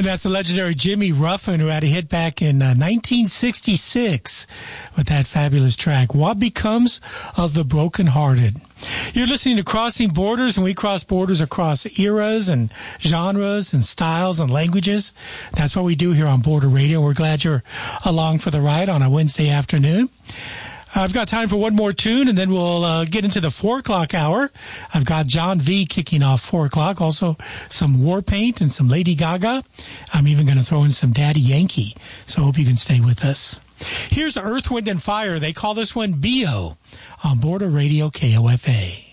And that's the legendary Jimmy Ruffin, who had a hit back in 1966 with that fabulous track, What Becomes of the Brokenhearted. You're listening to Crossing Borders, and we cross borders across eras and genres and styles and languages. That's what we do here on Border Radio. We're glad you're along for the ride on a Wednesday afternoon. I've got time for one more tune, and then we'll get into the 4 o'clock hour. I've got John V kicking off 4 o'clock, also some Warpaint and some Lady Gaga. I'm even going to throw in some Daddy Yankee, so I hope you can stay with us. Here's Earth, Wind, and Fire. They call this one B.O. on Border Radio KOFA.